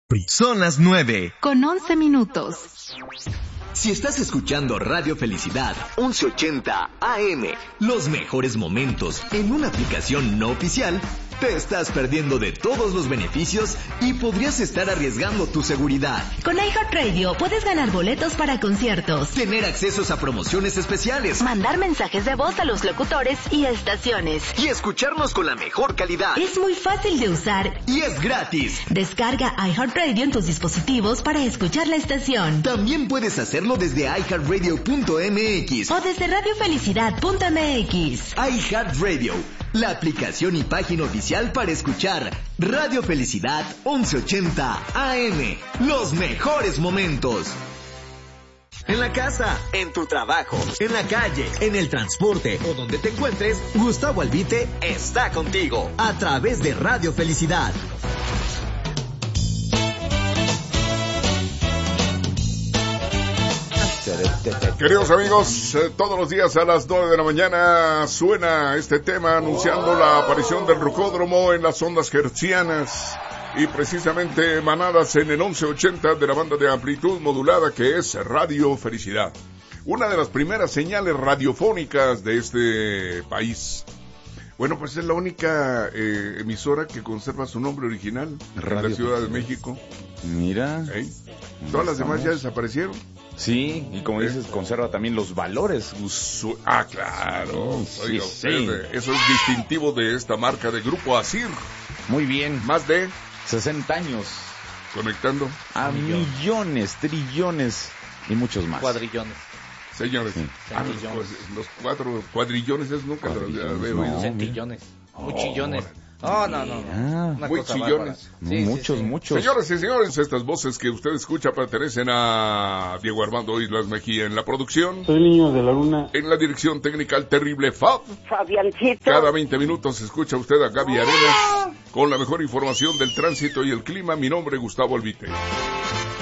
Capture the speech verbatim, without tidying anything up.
Son las nueve. Con once minutos. Si estás escuchando Radio Felicidad once ochenta A M, los mejores momentos en una aplicación no oficial, te estás perdiendo de todos los beneficios y podrías estar arriesgando tu seguridad. Con iHeartRadio puedes ganar boletos para conciertos, tener accesos a promociones especiales, mandar mensajes de voz a los locutores y estaciones, y escucharnos con la mejor calidad. Es muy fácil de usar y es gratis. Descarga iHeartRadio en tus dispositivos para escuchar la estación. También puedes hacerlo desde i heart radio punto m x o desde radio felicidad punto m x. iHeartRadio, la aplicación y página oficial para escuchar Radio Felicidad once ochenta A M. Los mejores momentos. En la casa, en tu trabajo, en la calle, en el transporte o donde te encuentres, Gustavo Albite está contigo a través de Radio Felicidad. Queridos amigos, eh, todos los días a las nueve de la mañana suena este tema anunciando la aparición del rucódromo en las ondas hertzianas y precisamente emanadas en el once ochenta de la banda de amplitud modulada que es Radio Felicidad, una de las primeras señales radiofónicas de este país. Bueno, pues es la única eh, emisora que conserva su nombre original Radio en la Ciudad de México. Mira. ¿Eh? Todas las demás ya desaparecieron. Sí, y como dices, conserva también los valores. Su, ah, claro. Sí, Oiga, sí, usted, sí. Eso es distintivo de esta marca de Grupo Asir. Muy bien. Más de sesenta años. Conectando a millones, trillones y muchos más. Cuadrillones. Señores, Sí. ah, los, los cuatro cuadrillones es nunca los veo. No. Centillones. Oh, Muchillones. Oh, no, no, no. Ah, Una muy cosa chillones. bárbara. Sí, muchos, sí, sí. muchos. Señoras y señores, estas voces que usted escucha pertenecen a Diego Armando Islas Mejía en la producción. Soy niño de la luna. En la dirección técnica el terrible Fab. Fabiancito. Cada veinte minutos escucha usted a Gaby Arenas con la mejor información del tránsito y el clima. Mi nombre es Gustavo Albite.